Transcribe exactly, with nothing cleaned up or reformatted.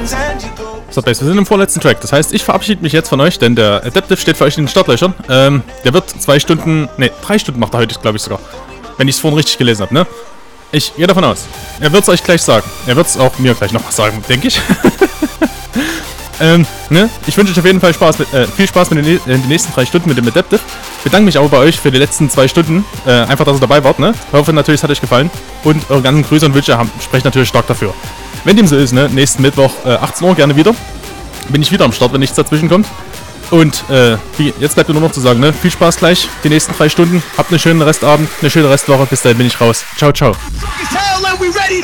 So, Base, wir sind im vorletzten Track. Das heißt, ich verabschiede mich jetzt von euch, denn der Adaptive steht für euch in den Startlöchern. Ähm, der wird zwei Stunden, ne, drei Stunden macht er heute, glaube ich sogar. Wenn ich es vorhin richtig gelesen habe, ne? Ich gehe davon aus. Er wird es euch gleich sagen. Er wird es auch mir gleich noch sagen, denke ich. ähm, ne? Ich wünsche euch auf jeden Fall Spaß mit, äh, viel Spaß mit den, äh, den nächsten drei Stunden mit dem Adaptive. Bedanke mich aber bei euch für die letzten zwei Stunden. Äh, einfach, dass ihr dabei wart, ne? Ich hoffe natürlich, es hat euch gefallen. Und eure ganzen Grüße und Wünsche haben, sprechen natürlich stark dafür. Wenn dem so ist, ne? Nächsten Mittwoch, äh, achtzehn Uhr gerne wieder. Bin ich wieder am Start, wenn nichts dazwischen kommt. Und äh, wie, jetzt bleibt mir nur noch zu sagen, ne? Viel Spaß gleich, die nächsten drei Stunden. Habt einen schönen Restabend, eine schöne Restwoche. Bis dahin bin ich raus. Ciao, ciao.